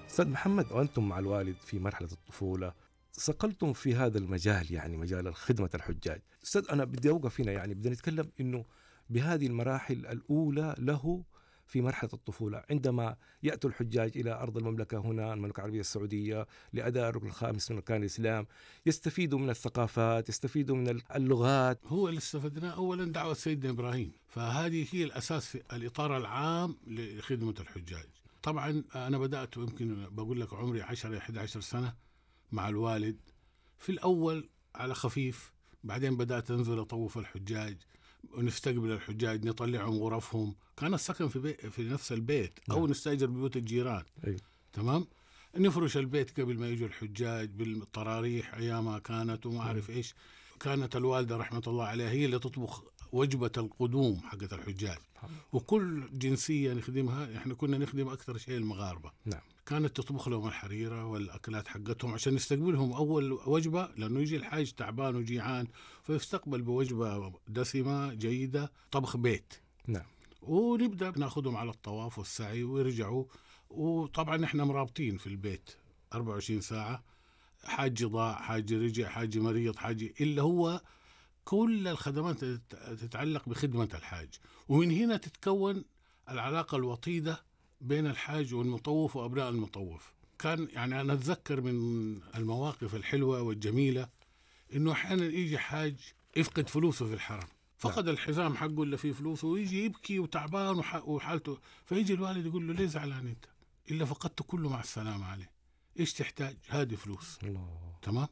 أستاذ محمد، وأنتم مع الوالد في مرحلة الطفولة صقلتم في هذا المجال، يعني مجال خدمة الحجاج. أستاذ، أنا بدي أوقف هنا، يعني بدنا نتكلم إنه بهذه المراحل الأولى له في مرحلة الطفولة، عندما يأتوا الحجاج إلى أرض المملكة هنا المملكة العربية السعودية لأداء الركن الخامس من أركان الإسلام، يستفيدوا من الثقافات، يستفيدوا من اللغات. هو اللي استفدناه أولا دعوة سيدنا إبراهيم، فهذه هي الأساس في الإطار العام لخدمة الحجاج. طبعا أنا بدأت يمكن بقول لك عمري 10-11 سنة مع الوالد، في الأول على خفيف، بعدين بدأت أنزل أطوف الحجاج ونستقبل الحجاج، نطلعهم غرفهم، كان السكن في نفس البيت أو نستأجر بيوت الجيران. تمام، نفرش البيت قبل ما يجوا الحجاج بالطراريح أيامها كانت وما أعرف إيش. كانت الوالدة رحمة الله عليها هي اللي تطبخ وجبة القدوم حقت الحجاج، وكل جنسية نخدمها، إحنا كنا نخدم أكثر شيء المغاربة. نعم. كانت تطبخ لهم الحريرة والأكلات حقتهم عشان نستقبلهم أول وجبة، لأنه يجي الحاج تعبان وجيعان فيستقبل بوجبة دسمة جيدة، طبخ بيت. نعم. ونبدأ ناخدهم على الطواف والسعي ويرجعوا. وطبعا احنا مرابطين في البيت 24 ساعة، حاج ضاع، حاج رجع، حاج مريض، حاج اللي هو كل الخدمات تتعلق بخدمة الحاج. ومن هنا تتكون العلاقة الوطيدة بين الحاج والمطوف وأبناء المطوف. كان يعني أنا أتذكر من المواقف الحلوة والجميلة إنه أحيانا يجي حاج يفقد فلوسه في الحرم، فقد الحزام حقه اللي فيه فلوسه، ويجي يبكي وتعبان وحالته، فيجي الوالد يقول له ليه زعلان انت؟ إلا فقدت كله مع السلامة عليه، ايش تحتاج؟ هذه فلوس. الله. تمام.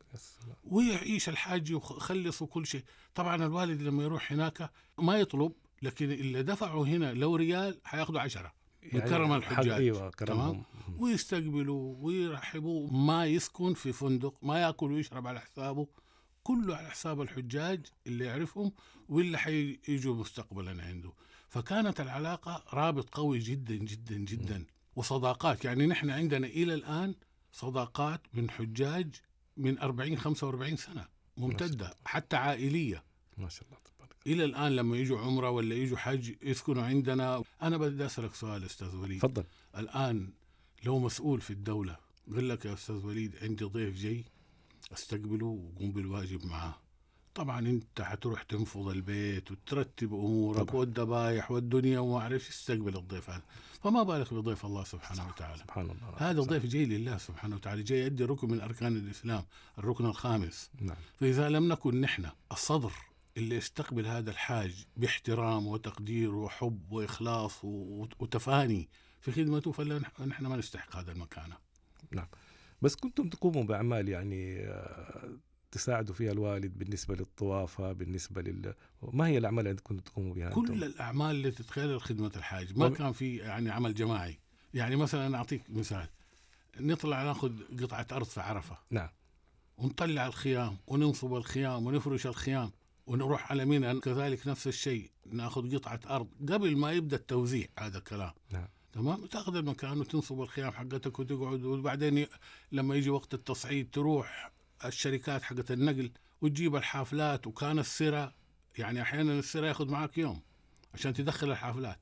ويعيش الحاج ويخلص وكل شيء. طبعا الوالد لما يروح هناك ما يطلب، لكن اللي دفعوا هنا لو ريال حياخدوا 10 من يعني كرم الحجاج. أيوة، تمام. ويستقبلوا ويرحبوا، ما يسكن في فندق، ما يأكل ويشرب على حسابه، كله على حساب الحجاج اللي يعرفهم واللي حييجوا مستقبلا عنده. فكانت العلاقة رابط قوي جدا جدا جدا، وصداقات. يعني نحن عندنا إلى الآن صداقات من حجاج من 40-45 سنة ممتدة، حتى عائلية ما شاء الله تبارك. إلى الآن لما يجوا عمرة ولا يجوا حج يسكنوا عندنا. أنا بدي أسألك سؤال أستاذ وليد. فضل. الآن لو مسؤول في الدولة قال لك يا أستاذ وليد عندي ضيف جاي استقبله وقوم بالواجب معاه، طبعا انت حتروح تنفض البيت وترتب امورك والذبايح والدنيا وما اعرفش تستقبل الضيف هذا، فما بالك بضيف الله سبحانه وتعالى. سبحان الله. هذا ضيف جاي لله سبحانه وتعالى، جاي يؤدي ركن من اركان الاسلام، الركن الخامس. نعم. فاذا لم نكن نحن الصدر اللي يستقبل هذا الحاج باحترام وتقدير وحب واخلاص وتفاني في خدمته، فنحن ما نستحق هذا المكانه. نعم. بس كنتم تقوموا بأعمال يعني تساعدوا فيها الوالد بالنسبة للطوافة، بالنسبة ما هي الأعمال اللي كنتم تقوموا بها؟ كل أنتم؟ الأعمال اللي تتخيل خدمة الحاج، ما كان في يعني عمل جماعي. يعني مثلا أنا أعطيك مثال، نطلع ناخذ قطعة أرض في عرفة. نعم. ونطلع الخيام وننصب الخيام ونفرش الخيام، ونروح على منى كذلك نفس الشيء، ناخذ قطعة أرض قبل ما يبدأ التوزيع. هذا الكلام. نعم. تمام. تاخذ المكان وتنصب الخيام حقتك وتقعد، وبعدين لما يجي وقت التصعيد تروح الشركات حقت النقل وتجيب الحافلات. وكان السرة، يعني أحيانا السرة ياخذ معك يوم عشان تدخل الحافلات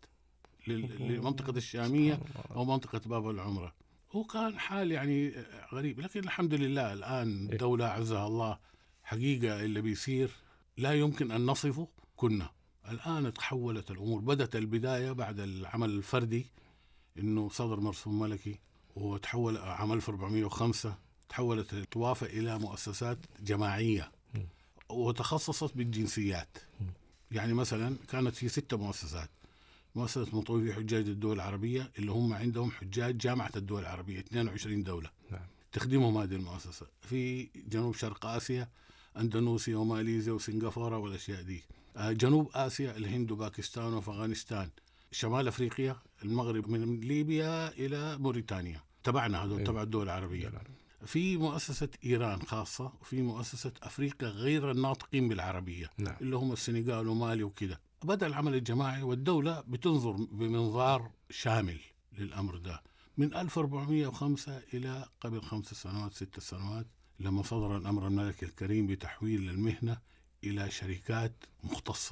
لمنطقة الشامية أو منطقة باب العمرة. وكان حال يعني غريب، لكن الحمد لله الآن الدولة عزها الله حقيقة اللي بيصير لا يمكن أن نصفه. كنا الآن تحولت الأمور، بدأت البداية بعد العمل الفردي إنه صدر مرسوم ملكي، وتحول عام 1405 تحولت الطوافة إلى مؤسسات جماعية وتخصصت بالجنسيات. يعني مثلا كانت في 6 مؤسسات: مؤسسة مطوفي حجاج الدول العربية اللي هم عندهم حجاج جامعة الدول العربية 22 دولة. نعم. تخدمهم هذه المؤسسة في جنوب شرق آسيا، أندونيسيا وماليزيا وسنغافورة والأشياء دي. جنوب آسيا الهند وباكستان وأفغانستان. شمال أفريقيا المغرب من ليبيا إلى موريتانيا، تبعنا هذول تبع الدول العربية. في مؤسسة إيران خاصة، وفي مؤسسة أفريقيا غير الناطقين بالعربية. نعم. اللي هم السنغال ومالي وكده. بدأ العمل الجماعي والدولة بتنظر بمنظار شامل للأمر ده من 1405 إلى قبل 6 سنوات لما صدر الأمر الملكي الكريم بتحويل المهنة إلى شركات مختصة.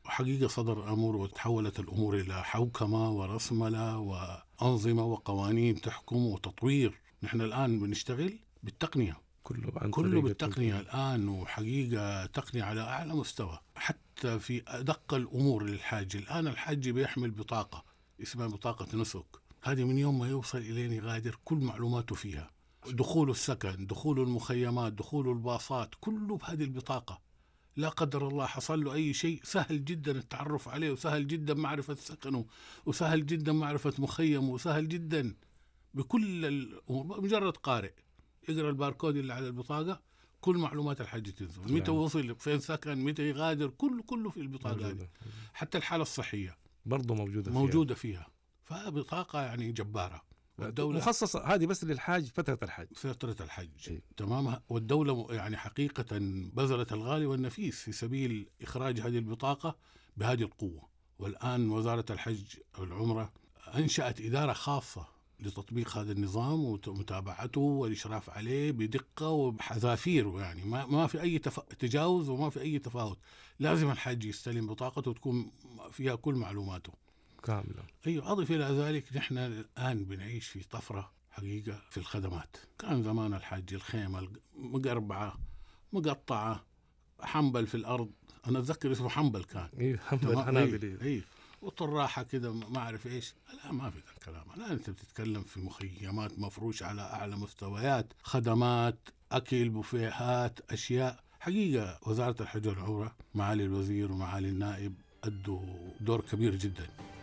حقيقة صدر أمر وتحولت الأمور إلى حوكمة ورسملة وأنظمة وقوانين تحكم وتطوير. نحن الآن بنشتغل بالتقنية، كله بالتقنية الآن، وحقيقة تقنية على أعلى مستوى. حتى في أدق الأمور للحاج الآن الحاج بيحمل بطاقة اسمها بطاقة نسك، هذه من يوم ما يوصل إلينا يغادر كل معلوماته فيها، دخول السكن، دخول المخيمات، دخول الباصات، كله بهذه البطاقة. لا قدر الله حصل له أي شيء سهل جدا التعرف عليه، وسهل جدا معرفة سكنه، وسهل جدا معرفة مخيمه، وسهل جدا بكل الأمور. مجرد قارئ يقرأ الباركود اللي على البطاقة، كل معلومات الحج تنزل، متى وصل، فين سكن، متى يغادر، كله في البطاقة هذه. حتى الحالة الصحية برضو موجودة فيها. فبطاقة يعني جبارة، والدولة مخصصة هذه بس للحاج فترة الحج تمام. والدولة يعني حقيقة بذلت الغالي والنفيس في سبيل إخراج هذه البطاقة بهذه القوة. والآن وزارة الحج والعمرة أنشأت إدارة خاصة لتطبيق هذا النظام ومتابعته والإشراف عليه بدقة وبحذافير، يعني ما في أي تجاوز وما في أي تفاوت. لازم الحاج يستلم بطاقته وتكون فيها كل معلوماته كاملة. أيوة. أضف إلى ذلك نحن الآن بنعيش في طفرة حقيقة في الخدمات. كان زمان الحاج الخيمة مقربعة مقطعة، حنبل في الأرض، أنا أتذكر اسمه حنبل كان. إيه حنبل حنابلي. إيه وطراحة كده ما أعرف إيش. لا ما في الكلام. الآن أنت بتتكلم في مخيمات مفروشة على أعلى مستويات، خدمات، أكل، بوفيهات، أشياء. حقيقة وزارة الحج والعمرة معالي الوزير ومعالي النائب أدوا دور كبير جدا.